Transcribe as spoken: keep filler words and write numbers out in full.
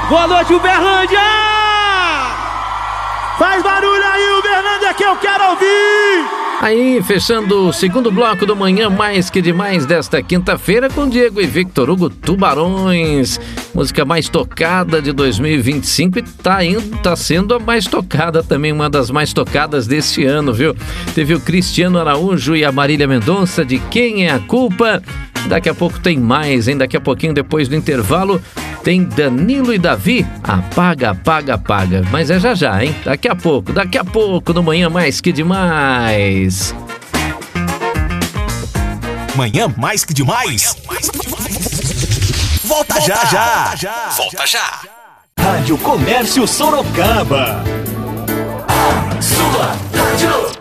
Boa noite, Uberlândia! Faz barulho aí, Uberlândia, que eu quero ouvir! Aí, fechando o segundo bloco do Manhã Mais Que Demais desta quinta-feira com Diego e Victor Hugo, Tubarões, música mais tocada de dois mil e vinte e cinco e tá, indo, tá sendo a mais tocada também, uma das mais tocadas deste ano, viu? Teve o Cristiano Araújo e a Marília Mendonça de Quem é a Culpa? Daqui a pouco tem mais, hein? Daqui a pouquinho, depois do intervalo, tem Danilo e Davi, Apaga, Apaga, Apaga. Mas é já já, hein? Daqui a pouco, daqui a pouco, no Manhã Mais Que Demais. Manhã Mais Que Demais. Manhã mais que demais. Volta, Volta já, já, já. Volta já. Rádio Comércio Sorocaba. Sua rádio.